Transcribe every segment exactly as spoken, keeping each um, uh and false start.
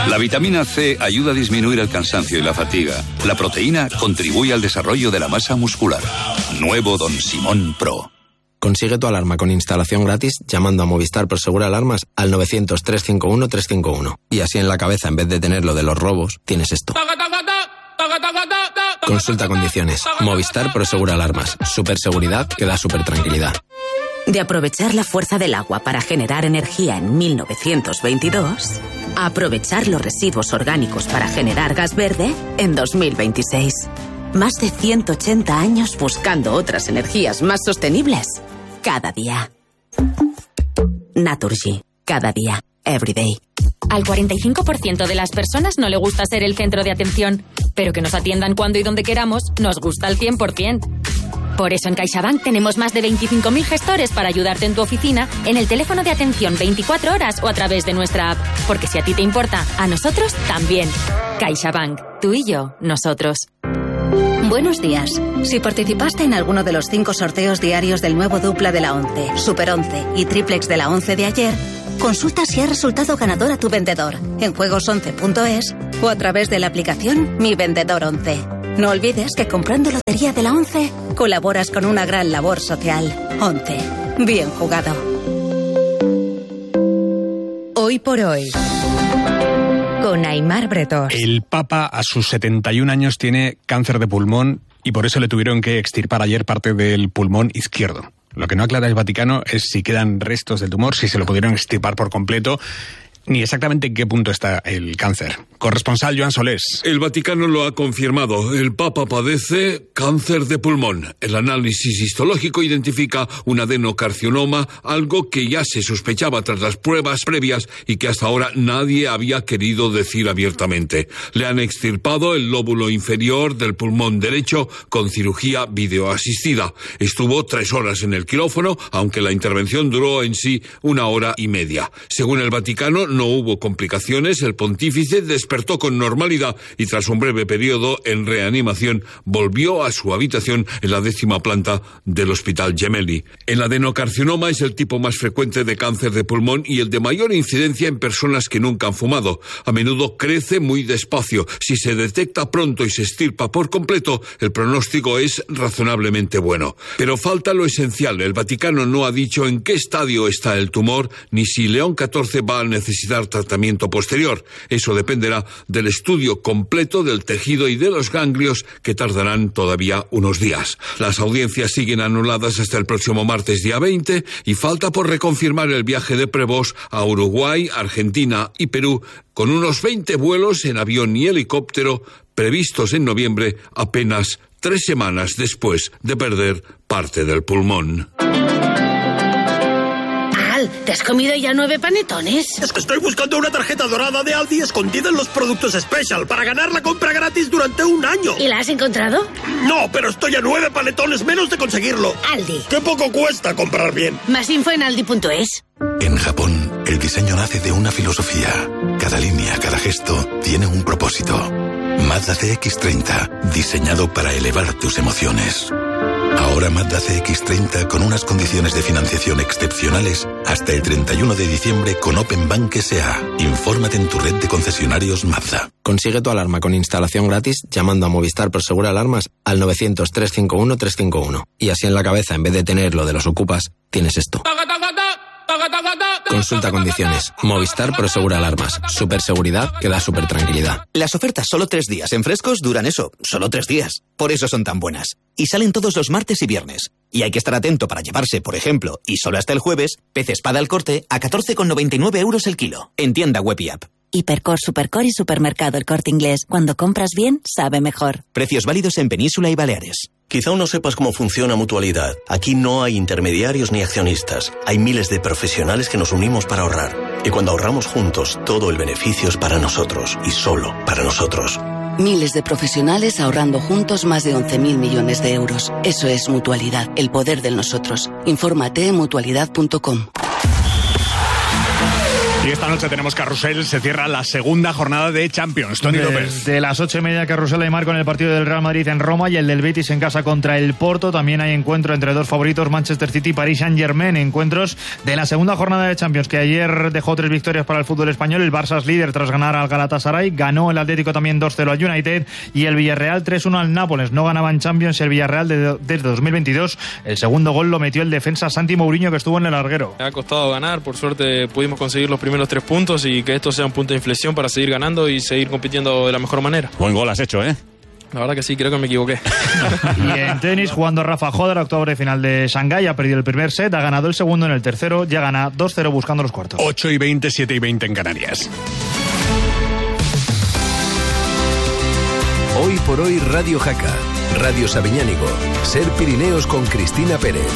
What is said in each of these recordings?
La vitamina C ayuda a disminuir el cansancio y la fatiga. La proteína contribuye al desarrollo de la masa muscular. Nuevo Don Simón Pro. Consigue tu alarma con instalación gratis llamando a Movistar Prosegur Alarmas al novecientos, trescientos cincuenta y uno, trescientos cincuenta y uno. Y así en la cabeza, en vez de tener lo de los robos, tienes esto. Consulta condiciones. Movistar Prosegur Alarmas. Superseguridad que da super tranquilidad. De aprovechar la fuerza del agua para generar energía en mil novecientos veintidós, a aprovechar los residuos orgánicos para generar gas verde en dos mil veintiséis. Más de ciento ochenta años buscando otras energías más sostenibles. Cada día. Naturgy. Cada día. Everyday. Al cuarenta y cinco por ciento de las personas no le gusta ser el centro de atención, pero que nos atiendan cuando y donde queramos nos gusta al cien por ciento. Por eso en CaixaBank tenemos más de veinticinco mil gestores para ayudarte en tu oficina, en el teléfono de atención veinticuatro horas o a través de nuestra app. Porque si a ti te importa, a nosotros también. CaixaBank. Tú y yo, nosotros. Buenos días. Si participaste en alguno de los cinco sorteos diarios del nuevo Dupla de la once, Super once y Triplex de la once de ayer, consulta si ha resultado ganador a tu vendedor en juegos once punto es o a través de la aplicación Mi Vendedor once. No olvides que comprando Lotería de la once colaboras con una gran labor social. once. Bien jugado. Hoy por hoy, con Aimar Bretos. El Papa a sus setenta y un años tiene cáncer de pulmón y por eso le tuvieron que extirpar ayer parte del pulmón izquierdo. Lo que no aclara el Vaticano es si quedan restos del tumor, si se lo pudieron extirpar por completo, ni exactamente en qué punto está el cáncer. Corresponsal Joan Solés. El Vaticano lo ha confirmado. El Papa padece cáncer de pulmón. El análisis histológico identifica un adenocarcinoma, algo que ya se sospechaba tras las pruebas previas y que hasta ahora nadie había querido decir abiertamente. Le han extirpado el lóbulo inferior del pulmón derecho con cirugía videoasistida. Estuvo tres horas en el quirófano, aunque la intervención duró en sí una hora y media. Según el Vaticano, no hubo complicaciones, el pontífice despertó con normalidad y tras un breve periodo en reanimación volvió a su habitación en la décima planta del Hospital Gemelli. El adenocarcinoma es el tipo más frecuente de cáncer de pulmón y el de mayor incidencia en personas que nunca han fumado. A menudo crece muy despacio. Si se detecta pronto y se extirpa por completo, el pronóstico es razonablemente bueno. Pero falta lo esencial. El Vaticano no ha dicho en qué estadio está el tumor ni si León catorce va a necesitar tratamiento posterior. Eso dependerá del estudio completo del tejido y de los ganglios que tardarán todavía unos días. Las audiencias siguen anuladas hasta el próximo martes día veinte y falta por reconfirmar el viaje de Prevost a Uruguay, Argentina y Perú con unos veinte vuelos en avión y helicóptero previstos en noviembre, apenas tres semanas después de perder parte del pulmón. ¿Te has comido ya nueve panetones? Es que estoy buscando una tarjeta dorada de Aldi escondida en los productos Special para ganar la compra gratis durante un año. ¿Y la has encontrado? No, pero estoy a nueve panetones menos de conseguirlo. Aldi. ¡Qué poco cuesta comprar bien! Más info en aldi punto es. En Japón, el diseño nace de una filosofía. Cada línea, cada gesto, tiene un propósito. Mazda C X treinta, diseñado para elevar tus emociones. Ahora Mazda C X treinta con unas condiciones de financiación excepcionales hasta el treinta y uno de diciembre con Open Bank S A. Infórmate en tu red de concesionarios Mazda. Consigue tu alarma con instalación gratis llamando a Movistar Prosegur Alarmas al novecientos, trescientos cincuenta y uno, trescientos cincuenta y uno. Y así en la cabeza, en vez de tener lo de los ocupas, tienes esto. Consulta condiciones. Movistar Prosegur Alarmas. Superseguridad que da super tranquilidad. Las ofertas solo tres días en Frescos duran eso, solo tres días. Por eso son tan buenas. Y salen todos los martes y viernes. Y hay que estar atento para llevarse, por ejemplo, y solo hasta el jueves, pez espada al corte a catorce con noventa y nueve euros el kilo. En tienda web y app. Hipercor, Supercor y Supermercado El Corte Inglés. Cuando compras bien, sabe mejor. Precios válidos en Península y Baleares. Quizá aún no sepas cómo funciona Mutualidad. Aquí no hay intermediarios ni accionistas. Hay miles de profesionales que nos unimos para ahorrar. Y cuando ahorramos juntos, todo el beneficio es para nosotros y solo para nosotros. Miles de profesionales ahorrando juntos más de once mil millones de euros. Eso es Mutualidad, el poder del nosotros. Infórmate en mutualidad punto com. Y esta noche tenemos carrusel, se cierra la segunda jornada de Champions. Tony López. De las ocho y media, carrusel Aymar con el partido del Real Madrid en Roma y el del Betis en casa contra el Porto. También hay encuentro entre dos favoritos, Manchester City y Paris Saint-Germain. Encuentros de la segunda jornada de Champions, que ayer dejó tres victorias para el fútbol español. El Barça es líder tras ganar al Galatasaray. Ganó el Atlético también dos cero al United. Y el Villarreal tres uno al Nápoles. No ganaba en Champions el Villarreal desde, desde dos mil veintidós. El segundo gol lo metió el defensa Santi Mourinho, que estuvo en el larguero. Me ha costado ganar. Por suerte pudimos conseguir los primeros tres puntos y que esto sea un punto de inflexión para seguir ganando y seguir compitiendo de la mejor manera. Buen gol has hecho, ¿eh? La verdad que sí, creo que me equivoqué. Y en tenis, jugando Rafa Joder, octavo de final de Shanghái, ha perdido el primer set, ha ganado el segundo en el tercero, ya gana dos cero buscando los cuartos. ocho y veinte, siete y veinte en Canarias. Hoy por hoy Radio Jaca, Radio Sabiñánigo, Ser Pirineos con Cristina Pérez.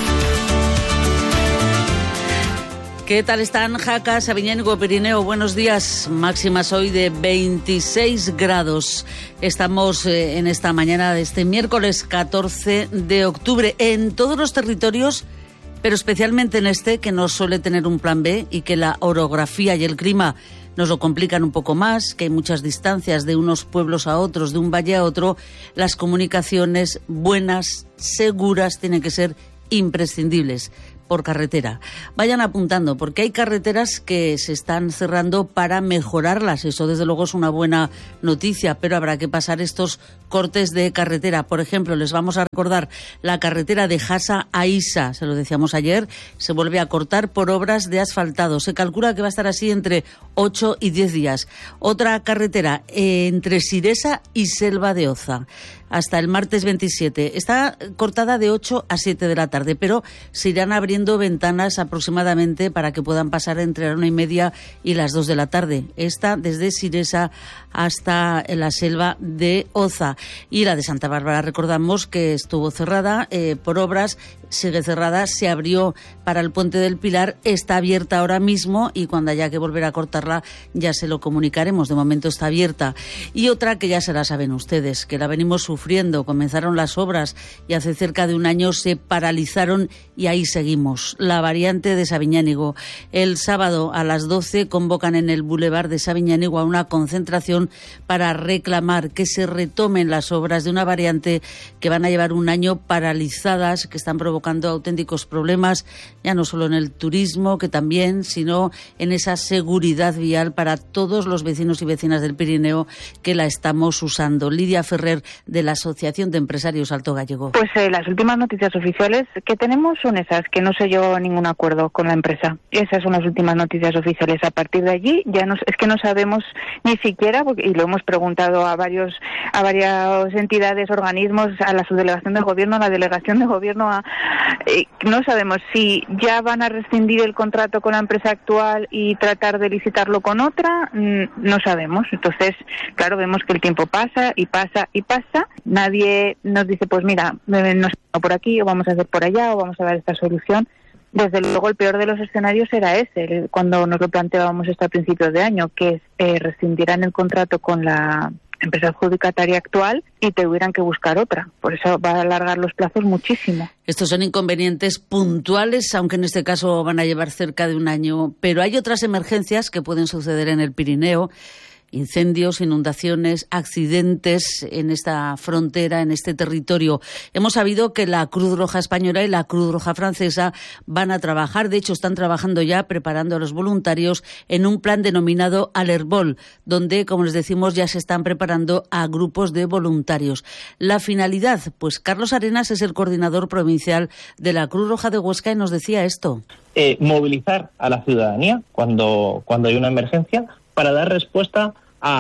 ¿Qué tal están, Jaca, Sabiñánigo, Pirineo? Buenos días. Máximas hoy de veintiséis grados. Estamos eh, en esta mañana de este miércoles catorce de octubre en todos los territorios, pero especialmente en este, que no suele tener un plan B y que la orografía y el clima nos lo complican un poco más, que hay muchas distancias de unos pueblos a otros, de un valle a otro. Las comunicaciones buenas, seguras, tienen que ser imprescindibles por carretera. Vayan apuntando, porque hay carreteras que se están cerrando para mejorarlas. Eso desde luego es una buena noticia, pero habrá que pasar estos cortes de carretera. Por ejemplo, les vamos a recordar la carretera de Jasa a Isa, se lo decíamos ayer, se vuelve a cortar por obras de asfaltado. Se calcula que va a estar así entre ocho y diez días. Otra carretera eh, entre Siresa y Selva de Oza, hasta el martes veintisiete. Está cortada de ocho a siete de la tarde, pero se irán abriendo ventanas aproximadamente para que puedan pasar entre la una y media y las dos de la tarde. Esta desde Siresa hasta la Selva de Oza. Y la de Santa Bárbara, recordamos que estuvo cerrada eh, por obras, sigue cerrada, se abrió para el Puente del Pilar, está abierta ahora mismo y cuando haya que volver a cortarla ya se lo comunicaremos. De momento está abierta. Y otra que ya se la saben ustedes, que la venimos sufriendo. Comenzaron las obras y hace cerca de un año se paralizaron y ahí seguimos. La variante de Sabiñánigo. El sábado a las doce convocan en el Boulevard de Sabiñánigo a una concentración para reclamar que se retomen las obras de una variante que van a llevar un año paralizadas, que están provocando auténticos problemas, ya no solo en el turismo, que también, sino en esa seguridad vial para todos los vecinos y vecinas del Pirineo que la estamos usando. Lidia Ferrer, de la Asociación de Empresarios Alto Gallego. Pues eh, las últimas noticias oficiales que tenemos son esas, que no se llegó a ningún acuerdo con la empresa. Esas son las últimas noticias oficiales. A partir de allí ya no, es que no sabemos ni siquiera, porque, y lo hemos preguntado a varios a varias entidades, organismos, a la subdelegación del gobierno, a la delegación de gobierno, a, eh, no sabemos si ya van a rescindir el contrato con la empresa actual y tratar de licitarlo con otra, no sabemos. Entonces, claro, vemos que el tiempo pasa y pasa y pasa. Nadie nos dice, pues mira, nos por aquí o vamos a hacer por allá o vamos a dar esta solución. Desde luego el peor de los escenarios era ese, cuando nos lo planteábamos esto a principios de año, que eh, rescindirán el contrato con la empresa adjudicataria actual y tuvieran que buscar otra. Por eso va a alargar los plazos muchísimo. Estos son inconvenientes puntuales, aunque en este caso van a llevar cerca de un año. Pero hay otras emergencias que pueden suceder en el Pirineo. Incendios, inundaciones, accidentes en esta frontera, en este territorio. Hemos sabido que la Cruz Roja Española y la Cruz Roja Francesa van a trabajar, de hecho están trabajando ya, preparando a los voluntarios en un plan denominado Alerbol, donde, como les decimos, ya se están preparando a grupos de voluntarios. La finalidad, pues Carlos Arenas es el coordinador provincial de la Cruz Roja de Huesca y nos decía esto. Eh, movilizar a la ciudadanía cuando, cuando hay una emergencia, para dar respuesta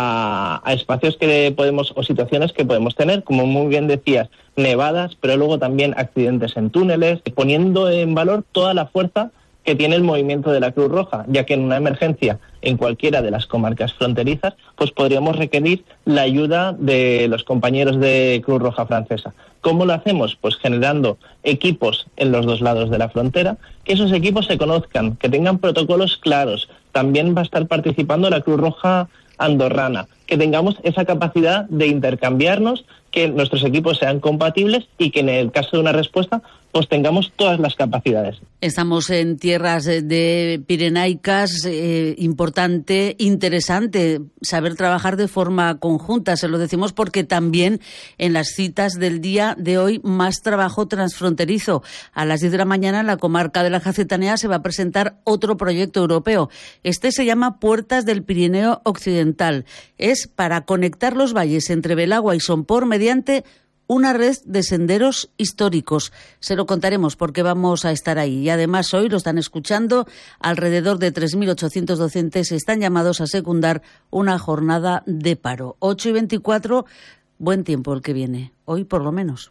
a, a espacios que podemos o situaciones que podemos tener, como muy bien decías, nevadas, pero luego también accidentes en túneles, poniendo en valor toda la fuerza que tiene el movimiento de la Cruz Roja, ya que en una emergencia en cualquiera de las comarcas fronterizas, pues podríamos requerir la ayuda de los compañeros de Cruz Roja Francesa. ¿Cómo lo hacemos? Pues generando equipos en los dos lados de la frontera, que esos equipos se conozcan, que tengan protocolos claros. También va a estar participando la Cruz Roja andorrana, que tengamos esa capacidad de intercambiarnos, que nuestros equipos sean compatibles y que en el caso de una respuesta pues tengamos todas las capacidades. Estamos en tierras de pirenaicas, eh, importante, interesante saber trabajar de forma conjunta. Se lo decimos porque también en las citas del día de hoy más trabajo transfronterizo. A las diez de la mañana en la comarca de la Jacetanea se va a presentar otro proyecto europeo. Este se llama Puertas del Pirineo Occidental. Es para conectar los valles entre Belagua y Somport mediante una red de senderos históricos. Se lo contaremos porque vamos a estar ahí. Y además hoy lo están escuchando, alrededor de tres mil ochocientos docentes están llamados a secundar una jornada de paro. ocho y veinticuatro, buen tiempo el que viene. Hoy por lo menos.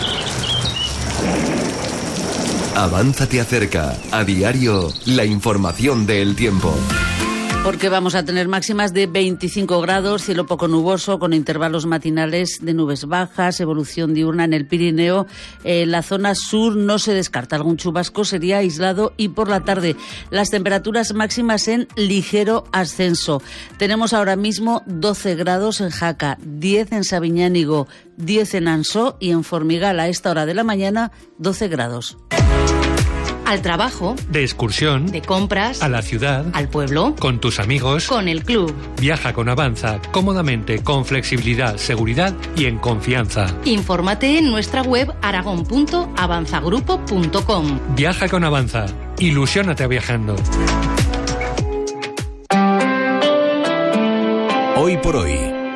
Avanza te acerca. A diario, la información del tiempo. Porque vamos a tener máximas de veinticinco grados, cielo poco nuboso, con intervalos matinales de nubes bajas, evolución diurna en el Pirineo. En la zona sur no se descarta algún chubasco, sería aislado y por la tarde. Las temperaturas máximas en ligero ascenso. Tenemos ahora mismo doce grados en Jaca, diez en Sabiñánigo, diez en Ansó y en Formigal a esta hora de la mañana, doce grados. Al trabajo, de excursión, de compras, a la ciudad, al pueblo, con tus amigos, con el club. Viaja con Avanza, cómodamente, con flexibilidad, seguridad y en confianza. Infórmate en nuestra web aragón punto avanzagrupo punto com. Viaja con Avanza. Ilusiónate viajando. Hoy por hoy.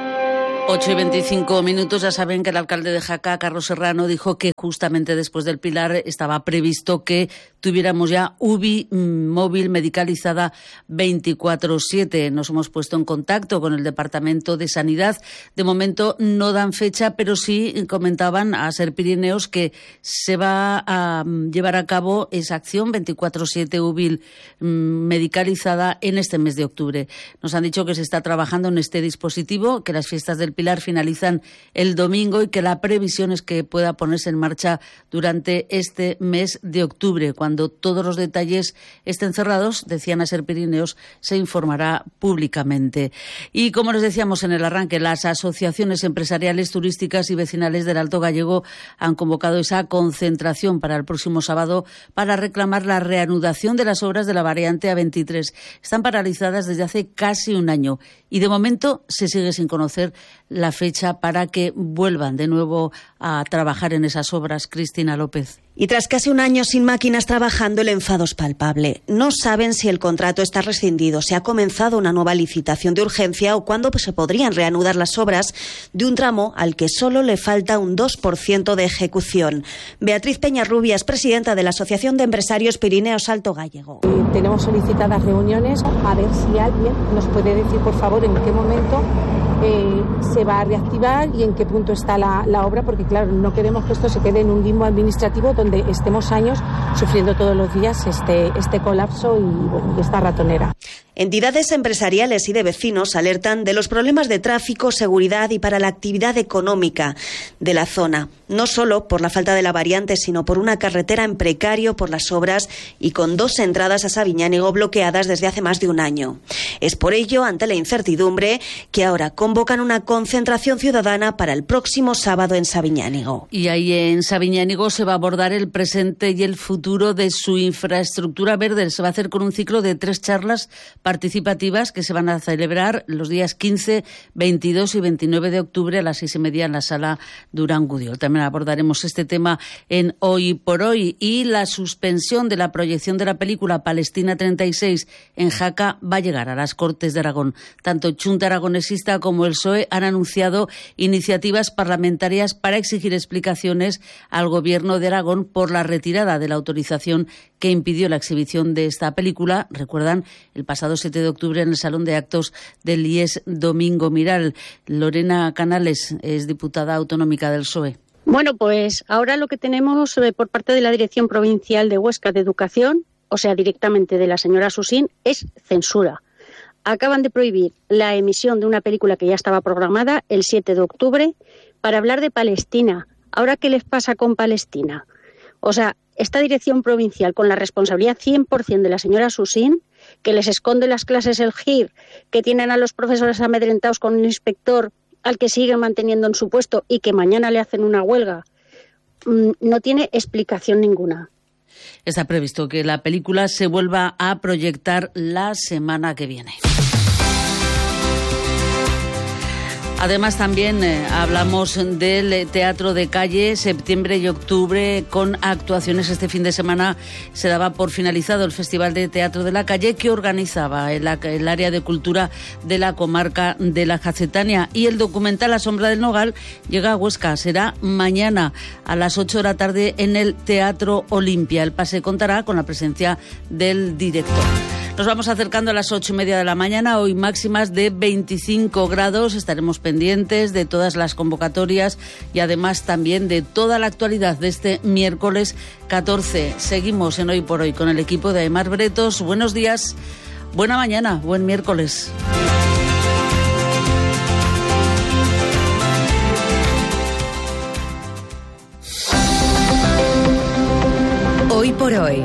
ocho y veinticinco minutos. Ya saben que el alcalde de Jaca, Carlos Serrano, dijo que justamente después del Pilar estaba previsto que tuviéramos ya U B I móvil medicalizada veinticuatro siete. Nos hemos puesto en contacto con el Departamento de Sanidad. De momento no dan fecha, pero sí comentaban a Ser Pirineos que se va a llevar a cabo esa acción veinticuatro siete U B I medicalizada en este mes de octubre. Nos han dicho que se está trabajando en este dispositivo, que las fiestas del Pilar finalizan el domingo y que la previsión es que pueda ponerse en marcha durante este mes de octubre. Cuando todos los detalles estén cerrados, decían a Ser Pirineos, se informará públicamente. Y como les decíamos en el arranque, las asociaciones empresariales, turísticas y vecinales del Alto Gallego han convocado esa concentración para el próximo sábado para reclamar la reanudación de las obras de la variante A veintitrés. Están paralizadas desde hace casi un año y de momento se sigue sin conocer la fecha para que vuelvan de nuevo a trabajar en esas obras. Cristina López. Y tras casi un año sin máquinas trabajando, el enfado es palpable. No saben si el contrato está rescindido, si ha comenzado una nueva licitación de urgencia o cuándo se podrían reanudar las obras de un tramo al que solo le falta un dos por ciento de ejecución. Beatriz Peñarrubias, presidenta de la Asociación de Empresarios Pirineos Alto Gallego. Eh, tenemos solicitadas reuniones, a ver si alguien nos puede decir, por favor, en qué momento eh, se va a reactivar y en qué punto está la, la obra, porque claro, no queremos que esto se quede en un limbo administrativo donde estemos años sufriendo todos los días este, este colapso y, bueno, y esta ratonera. Entidades empresariales y de vecinos alertan de los problemas de tráfico, seguridad y para la actividad económica de la zona. No solo por la falta de la variante, sino por una carretera en precario por las obras y con dos entradas a Sabiñánigo bloqueadas desde hace más de un año. Es por ello, ante la incertidumbre, que ahora convocan una concentración ciudadana para el próximo sábado en Sabiñánigo. Y ahí en Sabiñánigo se va a abordar el presente y el futuro de su infraestructura verde. Se va a hacer con un ciclo de tres charlas participativas que se van a celebrar los días quince, veintidós y veintinueve de octubre a las seis y media en la sala Durán Gudiol. También abordaremos este tema en Hoy por Hoy. Y la suspensión de la proyección de la película Palestina treinta y seis en Jaca va a llegar a las Cortes de Aragón. Tanto Chunta Aragonesista como el P S O E han anunciado iniciativas parlamentarias para exigir explicaciones al Gobierno de Aragón por la retirada de la autorización que impidió la exhibición de esta película. Recuerdan, el pasado siete de octubre en el Salón de Actos del I E S Domingo Miral. Lorena Canales es diputada autonómica del P S O E. Bueno, pues ahora lo que tenemos eh, por parte de la Dirección Provincial de Huesca de Educación, o sea, directamente de la señora Susín, es censura. Acaban de prohibir la emisión de una película que ya estaba programada el siete de octubre para hablar de Palestina. ¿Ahora qué les pasa con Palestina? O sea, esta Dirección Provincial, con la responsabilidad cien por ciento de la señora Susín, que les esconde las clases el G I R, que tienen a los profesores amedrentados con un inspector al que siguen manteniendo en su puesto y que mañana le hacen una huelga mmm, no tiene explicación ninguna. Está previsto que la película se vuelva a proyectar la semana que viene. Además, también eh, hablamos del teatro de calle, septiembre y octubre, con actuaciones. Este fin de semana se daba por finalizado el Festival de Teatro de la Calle, que organizaba el, el área de cultura de la comarca de la Jacetania. Y el documental La sombra del Nogal llega a Huesca. Será mañana a las ocho de la tarde en el Teatro Olimpia. El pase contará con la presencia del director. Nos vamos acercando a las ocho y media de la mañana, hoy máximas de veinticinco grados. Estaremos pendientes de todas las convocatorias y además también de toda la actualidad de este miércoles catorce. Seguimos en Hoy por Hoy con el equipo de Aimar Bretos. Buenos días, buena mañana, buen miércoles. Hoy por Hoy.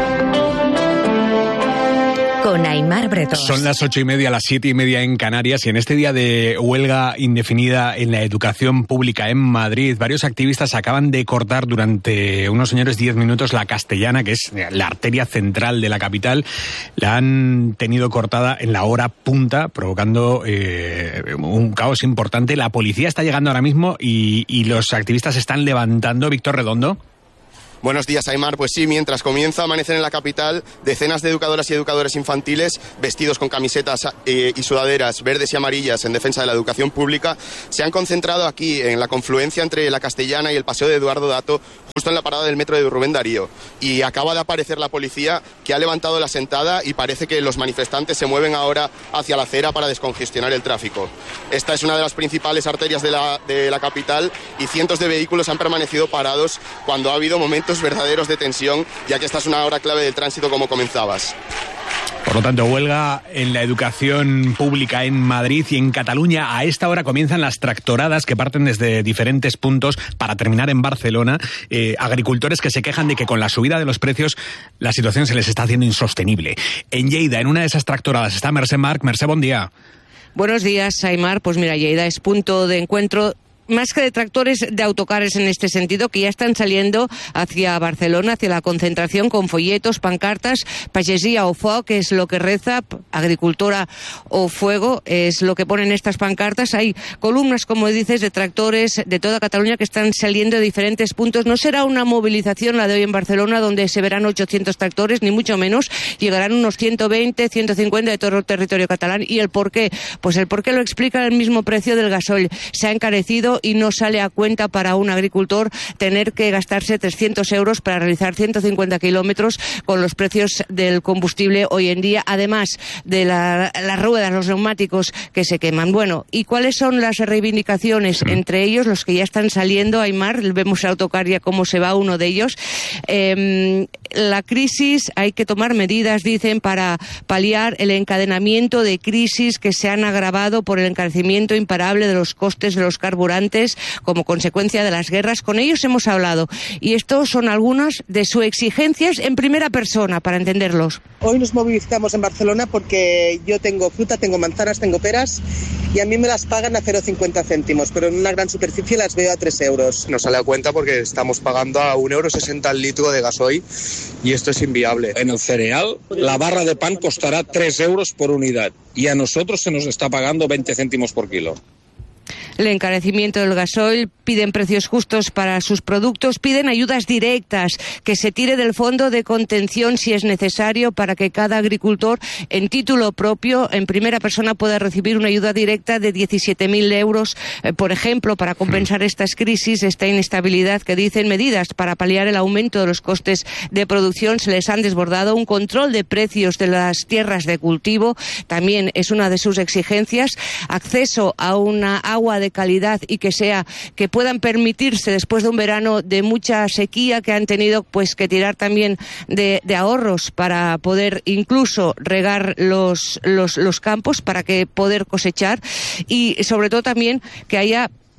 Con Aimar Bretos. Son las ocho y media, las siete y media en Canarias, y en este día de huelga indefinida en la educación pública en Madrid, varios activistas acaban de cortar durante unos señores diez minutos la Castellana, que es la arteria central de la capital. La han tenido cortada en la hora punta, provocando eh, un caos importante. La policía está llegando ahora mismo y, y los activistas están levantando. Víctor Redondo. Buenos días, Aimar. Pues sí, mientras comienza a amanecer en la capital, decenas de educadoras y educadores infantiles, vestidos con camisetas eh, y sudaderas verdes y amarillas en defensa de la educación pública, se han concentrado aquí en la confluencia entre la Castellana y el Paseo de Eduardo Dato, justo en la parada del metro de Rubén Darío. Y acaba de aparecer la policía, que ha levantado la sentada, y parece que los manifestantes se mueven ahora hacia la acera para descongestionar el tráfico. Esta es una de las principales arterias de la, de la capital, y cientos de vehículos han permanecido parados cuando ha habido momentos verdaderos de tensión, ya que esta es una hora clave del tránsito, como comenzabas. Por lo tanto, huelga en la educación pública en Madrid y en Cataluña. A esta hora comienzan las tractoradas que parten desde diferentes puntos para terminar en Barcelona. Eh, agricultores que se quejan de que con la subida de los precios la situación se les está haciendo insostenible. En Lleida, en una de esas tractoradas, está Mercè Marc. Mercè, buen día. Buenos días, Aimar. Pues mira, Lleida es punto de encuentro más que de tractores, de autocares en este sentido, que ya están saliendo hacia Barcelona, hacia la concentración, con folletos, pancartas, pagesia o foc, que es lo que reza, agricultora o fuego, es lo que ponen estas pancartas. Hay columnas, como dices, de tractores de toda Cataluña que están saliendo de diferentes puntos. No será una movilización la de hoy en Barcelona, donde se verán ochocientos tractores, ni mucho menos. Llegarán unos ciento veinte, ciento cincuenta de todo el territorio catalán. ¿Y el por qué? Pues el por qué lo explica el mismo precio del gasoil. Se ha encarecido y no sale a cuenta para un agricultor tener que gastarse trescientos euros para realizar ciento cincuenta kilómetros con los precios del combustible hoy en día, además de la, las ruedas, los neumáticos que se queman. Bueno, ¿y cuáles son las reivindicaciones? Entre ellos, los que ya están saliendo, Aimar, vemos a Autocar ya cómo se va uno de ellos. Eh, la crisis, hay que tomar medidas, dicen, para paliar el encadenamiento de crisis que se han agravado por el encarecimiento imparable de los costes de los carburantes como consecuencia de las guerras. Con ellos hemos hablado y estos son algunas de sus exigencias en primera persona, para entenderlos. Hoy nos movilizamos en Barcelona porque yo tengo fruta, tengo manzanas, tengo peras y a mí me las pagan a cero coma cincuenta céntimos, pero en una gran superficie las veo a tres euros. Nos sale a cuenta porque estamos pagando a un euro sesenta el litro de gasoil y esto es inviable. En el cereal, la barra de pan costará tres euros por unidad y a nosotros se nos está pagando veinte céntimos por kilo. El encarecimiento del gasoil, piden precios justos para sus productos, piden ayudas directas, que se tire del fondo de contención si es necesario para que cada agricultor en título propio, en primera persona, pueda recibir una ayuda directa de diecisiete mil euros, eh, por ejemplo, para compensar estas crisis, esta inestabilidad que dicen. Medidas para paliar el aumento de los costes de producción se les han desbordado. Un control de precios de las tierras de cultivo también es una de sus exigencias. Acceso a una agua de calidad y que sea, que puedan permitirse, después de un verano de mucha sequía, que han tenido pues que tirar también de, de ahorros para poder incluso regar los, los, los campos, para que poder cosechar, y sobre todo también que haya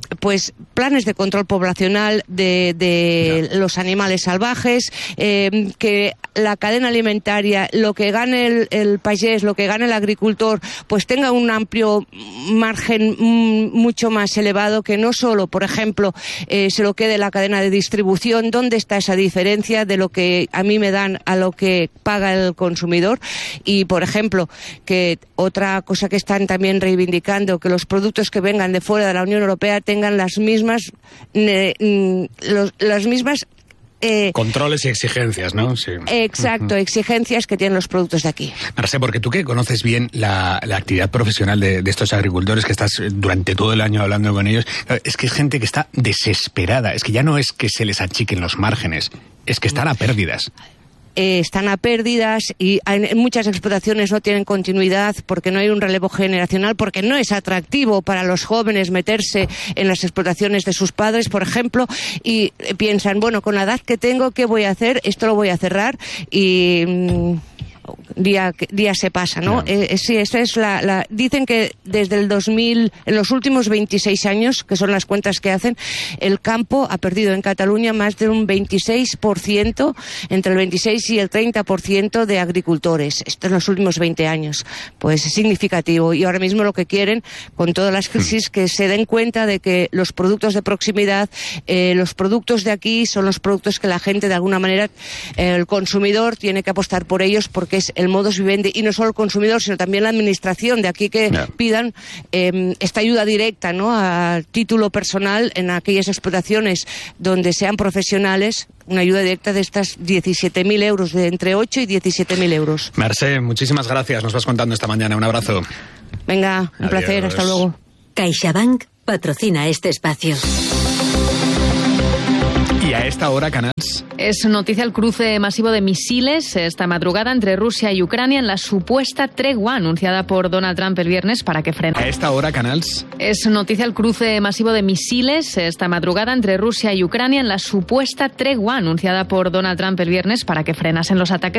pues planes de control poblacional de, de no. los animales salvajes, eh, que la cadena alimentaria, lo que gane el, el payés, lo que gane el agricultor, pues tenga un amplio margen m- mucho más elevado, que no solo, por ejemplo, eh, se lo quede la cadena de distribución. ¿Dónde está esa diferencia de lo que a mí me dan a lo que paga el consumidor? Y, por ejemplo, que otra cosa que están también reivindicando, que los productos que vengan de fuera de la Unión Europea tengan las mismas, eh, los, las mismas Eh, controles y exigencias, ¿no? Sí. Exacto, uh-huh. exigencias que tienen los productos de aquí. Marce, porque tú que conoces bien la, la actividad profesional de, de estos agricultores, que estás durante todo el año hablando con ellos, es que es gente que está desesperada. Es que ya no es que se les achiquen los márgenes, es que están a pérdidas. Eh, están a pérdidas y en muchas explotaciones no tienen continuidad porque no hay un relevo generacional, porque no es atractivo para los jóvenes meterse en las explotaciones de sus padres, por ejemplo, y piensan, bueno, con la edad que tengo, ¿qué voy a hacer? Esto lo voy a cerrar y... Mmm, día día se pasa, ¿no? No. Eh, sí, esa es la, la dicen que desde el dos mil, en los últimos veintiséis años, que son las cuentas que hacen, el campo ha perdido en Cataluña más de un veintiséis por ciento, entre el veintiséis y el treinta por ciento de agricultores. Esto en los últimos veinte años. Pues es significativo. Y ahora mismo lo que quieren, con todas las crisis, que se den cuenta de que los productos de proximidad, eh, los productos de aquí son los productos que la gente, de alguna manera, eh, el consumidor tiene que apostar por ellos, porque es el modus vivendi, y no solo el consumidor, sino también la administración de aquí, que yeah. pidan eh, esta ayuda directa, ¿no?, a título personal en aquellas explotaciones donde sean profesionales, una ayuda directa de estas diecisiete mil euros, de entre ocho y diecisiete mil euros. Mercè, muchísimas gracias, nos vas contando esta mañana, un abrazo. Venga, un Adiós. placer, hasta luego. CaixaBank patrocina este espacio. Y a esta hora, Canals. Es noticia el cruce masivo de misiles esta madrugada entre Rusia y Ucrania en la supuesta tregua anunciada por Donald Trump el viernes para que frene. A esta hora, Canals. Es noticia el cruce masivo de misiles esta madrugada entre Rusia y Ucrania en la supuesta tregua anunciada por Donald Trump el viernes para que frenasen los ataques